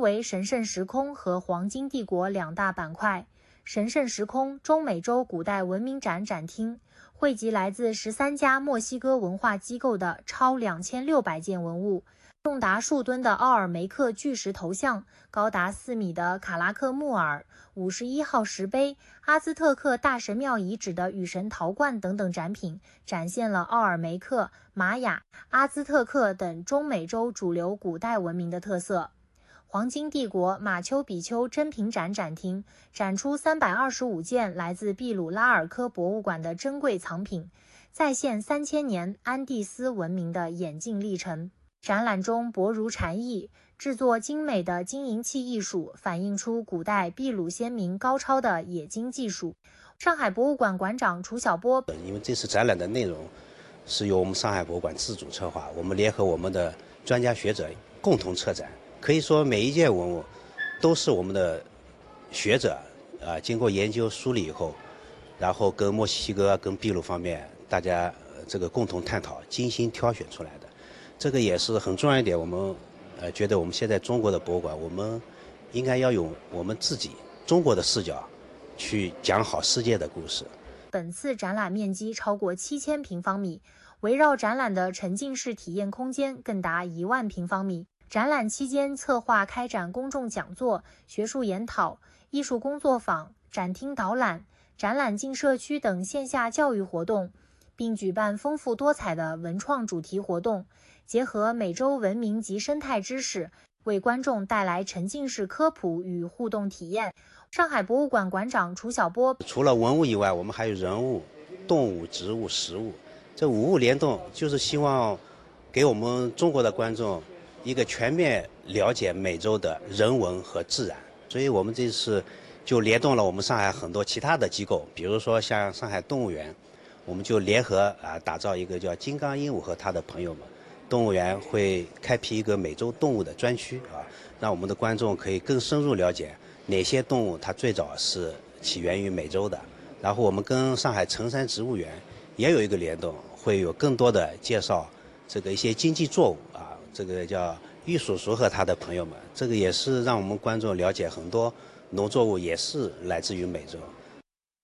为神圣时空和黄金帝国两大板块。神圣时空中美洲古代文明展展厅汇集来自13家墨西哥文化机构的超2600件文物，重达数吨的奥尔梅克巨石头像，高达4米的卡拉克穆尔51号石碑，阿兹特克大神庙遗址的雨神陶罐等等展品，展现了奥尔梅克、玛雅、阿兹特克等中美洲主流古代文明的特色。黄金帝国马丘比丘珍品展展厅展出325件来自秘鲁拉尔科博物馆的珍贵藏品，再现3000年安第斯文明的演进历程。展览中博如禅意，制作精美的金银器艺术反映出古代秘鲁先民高超的冶金技术。上海博物馆馆长楚晓波， 因为这次展览的内容是由我们上海博物馆自主策划，我们联合我们的专家学者共同策展。可以说每一件文物都是我们的学者经过研究梳理以后，然后跟墨西哥跟秘鲁方面大家这个共同探讨精心挑选出来的。这个也是很重要一点，我们觉得我们现在中国的博物馆，我们应该要用我们自己中国的视角去讲好世界的故事。 本次展览面积超过7000平方米，围绕展览的沉浸式体验空间更达1万平方米。展览期间策划开展公众讲座、学术研讨、艺术工作坊、展厅导览、展览进社区等线下教育活动，并举办丰富多彩的文创主题活动，结合美洲文明及生态知识，为观众带来沉浸式科普与互动体验。上海博物馆馆长楚晓波， 除了文物以外，我们还有人物、动物、植物、食物，这5物联动，就是希望给我们中国的观众一个全面了解美洲的人文和自然。所以我们这次就联动了我们上海很多其他的机构，比如说像上海动物园，我们就联合打造一个叫金刚鹦鹉和他的朋友们动物园，会开辟一个美洲动物的专区让我们的观众可以更深入了解哪些动物它最早是起源于美洲的。然后我们跟上海城山植物园也有一个联动，会有更多的介绍这个一些经济作物这个叫玉叔叔和他的朋友们，这个也是让我们观众了解很多农作物也是来自于美洲。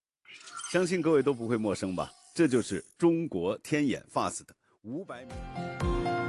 相信各位都不会陌生吧？这就是中国天眼 FAST 500米。